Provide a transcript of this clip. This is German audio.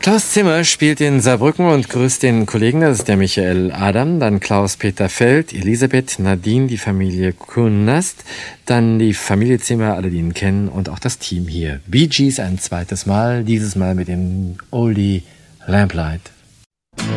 Klaus Zimmer spielt in Saarbrücken und grüßt den Kollegen, das ist der Michael Adam, dann Klaus-Peter Feld, Elisabeth, Nadine, die Familie Kunnast, dann die Familie Zimmer, alle die ihn kennen und auch das Team hier. Bee Gees ein zweites Mal, dieses Mal mit dem Oldie Lamplight.